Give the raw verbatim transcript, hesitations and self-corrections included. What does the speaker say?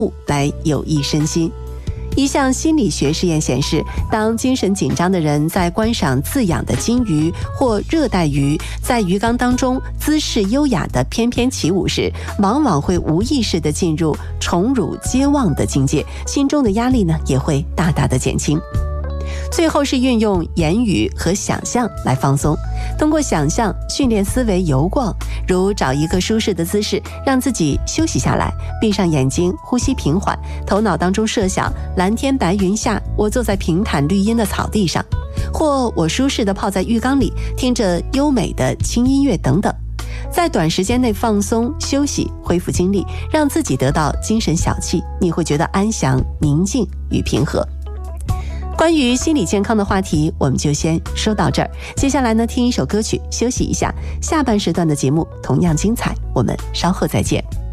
来有益身心。一项心理学实验显示，当精神紧张的人在观赏自养的金鱼或热带鱼在鱼缸当中姿势优雅地翩翩起舞时，往往会无意识地进入宠辱皆忘的境界，心中的压力呢也会大大的减轻。最后是运用言语和想象来放松，通过想象训练思维游逛，如找一个舒适的姿势，让自己休息下来，闭上眼睛，呼吸平缓，头脑当中设想蓝天白云下，我坐在平坦绿荫的草地上，或我舒适地泡在浴缸里，听着优美的轻音乐等等。在短时间内放松休息，恢复精力，让自己得到精神小憩，你会觉得安详、宁静与平和。关于心理健康的话题，我们就先说到这儿。接下来呢，听一首歌曲休息一下，下半时段的节目同样精彩，我们稍后再见。